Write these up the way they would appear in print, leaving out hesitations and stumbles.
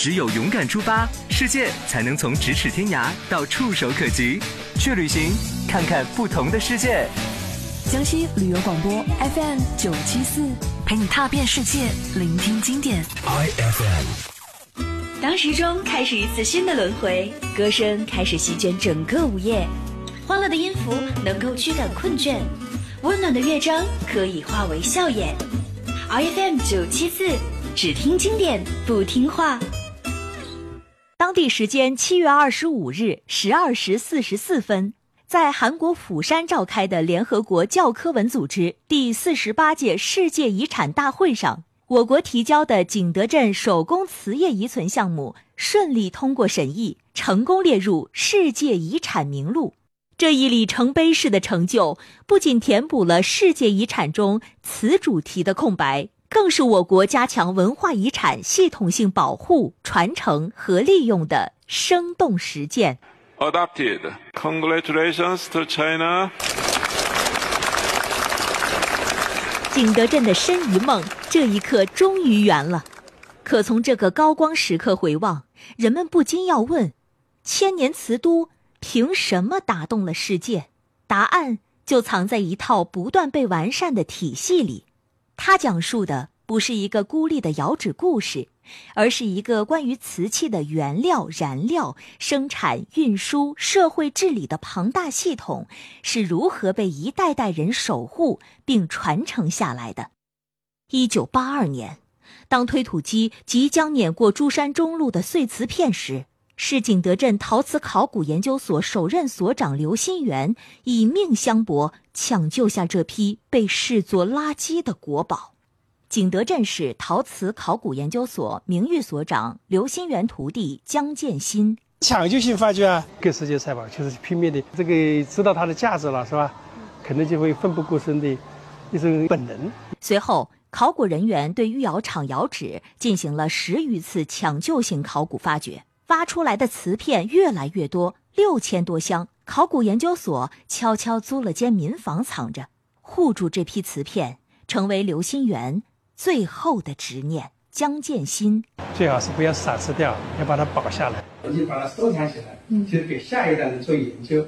只有勇敢出发，世界才能从咫尺天涯到触手可及。去旅行，看看不同的世界。 江西旅游广播 FM 974，陪你踏遍世界，聆听经典。 IFM。当时钟开始一次新的轮回，歌声开始席卷整个午夜。欢乐的音符能够驱赶困倦，温暖的乐章可以化为笑颜。IFM 974，只听经典，不听话。 当地时间7月25日12时44分，在韩国釜山召开的联合国教科文组织第48届世界遗产大会上，我国提交的景德镇手工瓷业遗存项目顺利通过审议，成功列入世界遗产名录。这一里程碑式的成就，不仅填补了世界遗产中瓷主题的空白，更是我国加强文化遗产系统性保护、传承和利用的生动实践。 Adopted. Congratulations to China. 景德镇的申遗梦这一刻终于圆了。可从这个高光时刻回望，人们不禁要问：千年瓷都凭什么打动了世界？答案就藏在一套不断被完善的体系里。它讲述的不是一个孤立的窑址故事，而是一个关于瓷器的原料、燃料、生产、运输、社会治理的庞大系统是如何被一代代人守护并传承下来的。1982年，当推土机即将碾过珠山中路的碎瓷片时，是景德镇陶瓷考古研究所首任所长刘新元以命相搏，抢救下这批被视作垃圾的国宝。景德镇市陶瓷考古研究所名誉所长刘新元徒弟江建新： 抢救性发掘啊，跟世界赛跑就是拼命的，这个知道它的价值了，是吧？可能就会奋不顾身的一种本能。 随后，考古人员对御窑厂窑址进行了10余次抢救性考古发掘，挖出来的瓷片越来越多，6000多箱。考古研究所悄悄租了间民房藏着，护住这批瓷片，成为刘新元最后的执念。江建新： 最好是不要散失掉，要把它保下来，就把它收藏起来，就是给下一代人做研究。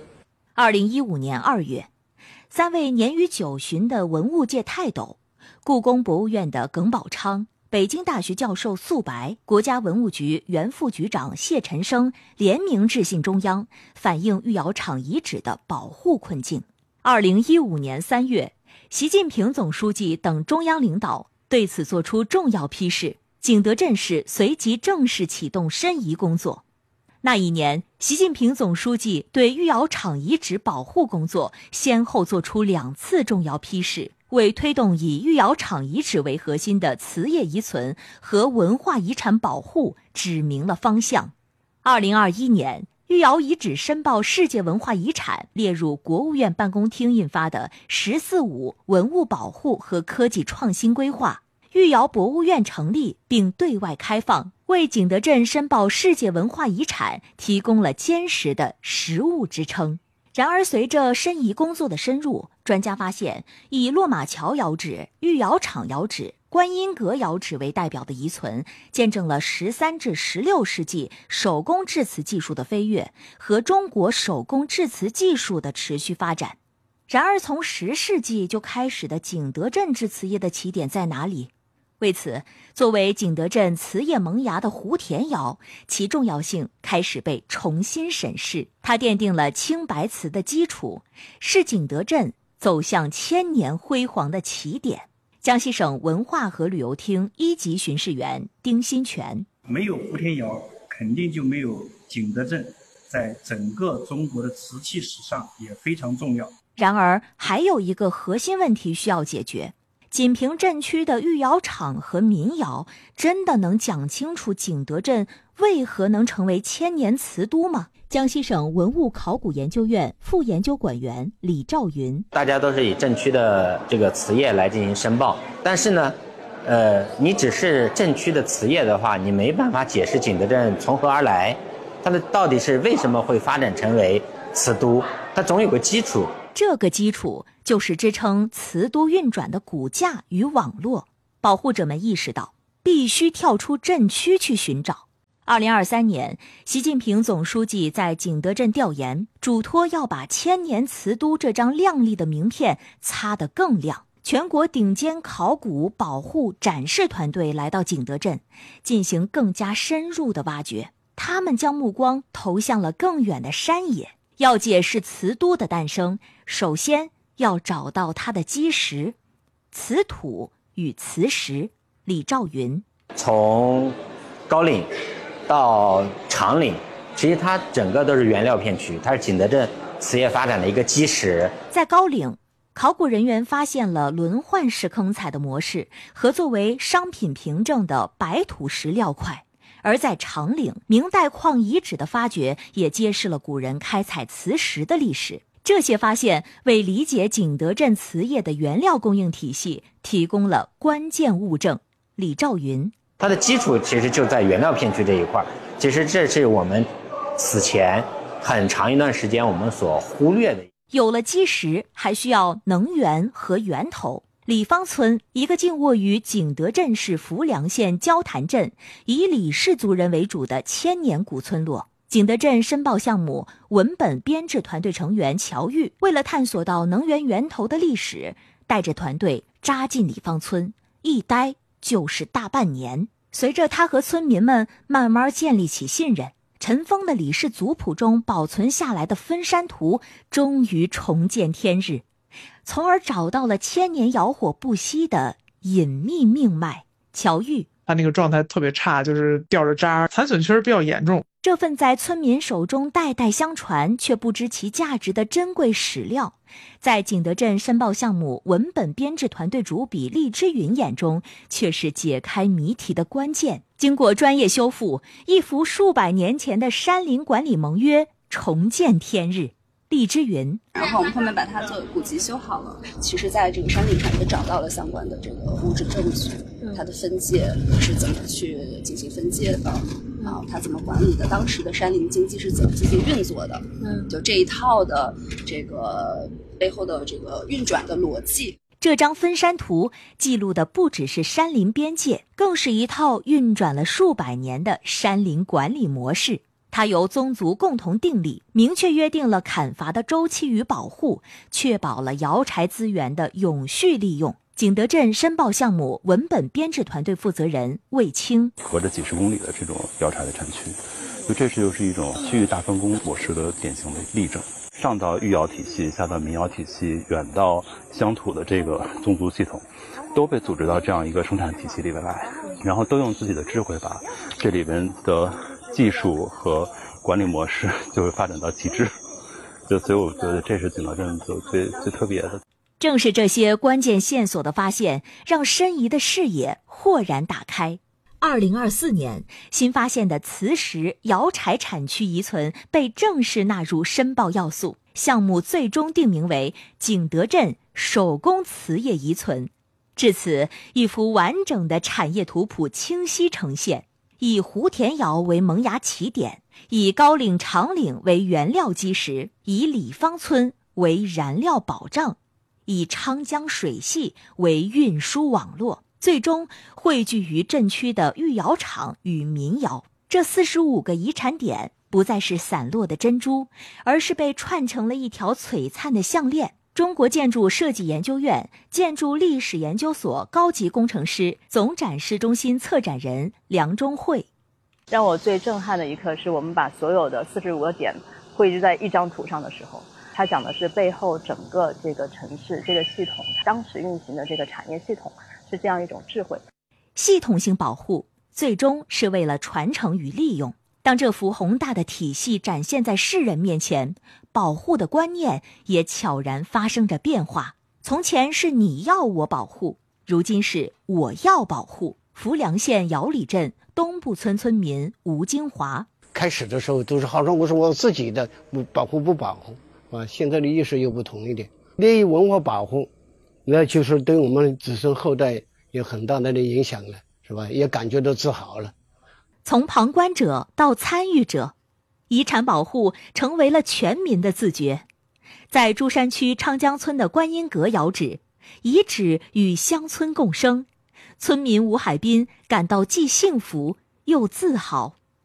2015年2月，3位年逾90旬的文物界泰斗，故宫博物院的耿宝昌、北京大学教授宿白、国家文物局原副局长谢晨生联名致信中央，反映御窑厂遗址的保护困境。2015年3月，习近平总书记等中央领导对此作出重要批示，景德镇市随即正式启动申遗工作。那一年，习近平总书记对御窑厂遗址保护工作先后作出2次重要批示，为推动以御窑厂遗址为核心的瓷业遗存和文化遗产保护指明了方向。2021年，御窑遗址申报世界文化遗产列入国务院办公厅印发的“十四五”文物保护和科技创新规划，御窑博物院成立并对外开放，为景德镇申报世界文化遗产提供了坚实的实物支撑。然而，随着申遗工作的深入，专家发现，以落马桥窑址、御窑厂窑址、观音阁窑址为代表的遗存，见证了13至16世纪手工制瓷技术的飞跃和中国手工制瓷技术的持续发展。然而，从10世纪就开始的景德镇制瓷业的起点在哪里？为此，作为景德镇瓷业萌芽的胡田窑，其重要性开始被重新审视。它奠定了青白瓷的基础，是景德镇走向1000年辉煌的起点。江西省文化和旅游厅1级巡视员丁新全： 没有胡田窑，肯定就没有景德镇，在整个中国的瓷器史上也非常重要。 然而，还有一个核心问题需要解决。仅凭镇区的御窑厂和民窑，真的能讲清楚景德镇为何能成为1000年瓷都吗？江西省文物考古研究院副研究馆员李兆云： 大家都是以镇区的这个瓷业来进行申报，但是呢，你只是镇区的瓷业的话，你没办法解释景德镇从何而来，它的到底是为什么会发展成为瓷都，它总有个基础。 这个基础就是支撑瓷都运转的骨架与网络。保护者们意识到，必须跳出镇区去寻找。 2023年，习近平总书记在景德镇调研，嘱托要把千年瓷都这张亮丽的名片擦得更亮。全国顶尖考古保护展示团队来到景德镇，进行更加深入的挖掘。他们将目光投向了更远的山野。要解释瓷都的诞生，首先要找到它的基石。瓷土与瓷石，李兆云。 从高岭到长岭，其实它整个都是原料片区，它是景德镇瓷业发展的一个基石。 在高岭，考古人员发现了轮换式坑采的模式和作为商品凭证的白土石料块。而在长岭，明代矿遗址的发掘也揭示了古人开采瓷石的历史。这些发现为理解景德镇瓷业的原料供应体系提供了关键物证。李兆云。 它的基础其实就在原料片区这一块，其实这是我们此前很长一段时间我们所忽略的。 有了基石，还需要能源和源头。李方村，一个静卧于景德镇市浮梁县交潭镇，以李氏族人为主的千年古村落。景德镇申报项目文本编制团队成员乔玉，为了探索到能源源头的历史，带着团队扎进李方村，一待就是大半年。随着他和村民们慢慢建立起信任，尘封的李氏族谱中保存下来的分山图终于重见天日，从而找到了千年窑火不息的隐秘命脉。乔玉， 他那个状态特别差，就是掉着渣，残损确实比较严重。 这份在村民手中代代相传却不知其价值的珍贵史料，在景德镇申报项目文本编制团队主笔厉之云眼中却是解开谜题的关键。经过专业修复，一幅数百年前的山林管理盟约重见天日。厉之云， 然后我们后面把它做古籍修好了。其实在这个山林上也找到了相关的这个物质证据，它的分界是怎么去进行分界的，它怎么管理的，当时的山林经济是怎么进行运作的，就这一套的这个背后的这个运转的逻辑。 这张分山图记录的不只是山林边界，更是一套运转了数百年的山林管理模式。它由宗族共同订立，明确约定了砍伐的周期与保护，确保了窑柴资源的永续利用。景德镇申报项目文本编制团队负责人魏清， 隔着几十公里的这种窑柴的产区，就这就是一种区域大分工模式的典型的例证。上到御窑体系，下到民窑体系，远到乡土的这个宗族系统，都被组织到这样一个生产体系里面来，然后都用自己的智慧把这里边的技术和管理模式就会发展到极致，所以我觉得这是景德镇最特别的。 正是这些关键线索的发现，让申遗的视野豁然打开。2024年，新发现的瓷石窑柴产区遗存被正式纳入申报要素，项目最终定名为景德镇手工瓷业遗存。至此，一幅完整的产业图谱清晰呈现，以湖田窑为萌芽起点，以高岭长岭为原料基石，以李方村为燃料保障，以昌江水系为运输网络，最终汇聚于镇区的御窑厂与民窑。这45个遗产点不再是散落的珍珠，而是被串成了一条璀璨的项链。中国建筑设计研究院建筑历史研究所高级工程师、总展示中心策展人梁中慧。 让我最震撼的一刻是我们把所有的45个点绘制在一张图上的时候，它讲的是背后整个这个城市这个系统当时运行的这个产业系统，是这样一种智慧。 系统性保护最终是为了传承与利用。当这幅宏大的体系展现在世人面前，保护的观念也悄然发生着变化。从前是你要我保护，如今是我要保护。浮梁县窑里镇东部村村民吴金华， 开始的时候都是好像我是我自己的，保护不保护啊？现在的意识又不同一点。对于文化保护，那就是对我们子孙后代有很大的影响了，是吧？也感觉到自豪了。 从旁观者到参与者，遗产保护成为了全民的自觉。在珠山区昌江村的观音阁窑址，遗址与乡村共生，村民吴海滨感到既幸福又自豪。